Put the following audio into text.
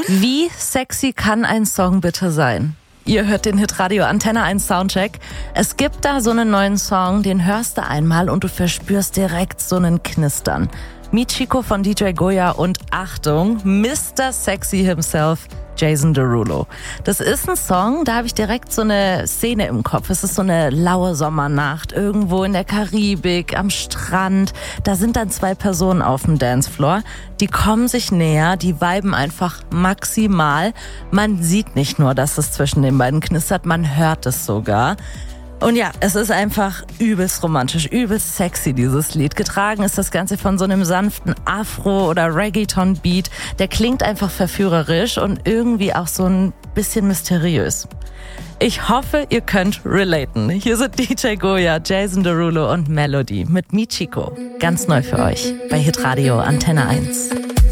Wie sexy kann ein Song bitte sein? Ihr hört den Hitradio Antenne 1 Soundcheck. Es gibt da so einen neuen Song, den hörst du einmal und du verspürst direkt so einen Knistern. Michiko von DJ Goya und Achtung, Mr. Sexy himself, Jason Derulo. Das ist ein Song, da habe ich direkt so eine Szene im Kopf. Es ist so eine laue Sommernacht, irgendwo in der Karibik, am Strand. Da sind dann zwei Personen auf dem Dancefloor. Die kommen sich näher, die viben einfach maximal. Man sieht nicht nur, dass es zwischen den beiden knistert, man hört es sogar. Und ja, es ist einfach übelst romantisch, übelst sexy, dieses Lied. Getragen ist das Ganze von so einem sanften Afro- oder Reggaeton-Beat. Der klingt einfach verführerisch und irgendwie auch so ein bisschen mysteriös. Ich hoffe, ihr könnt relaten. Hier sind DJ Goya, Jason Derulo und Melody mit Michiko. Ganz neu für euch bei Hitradio Antenne 1.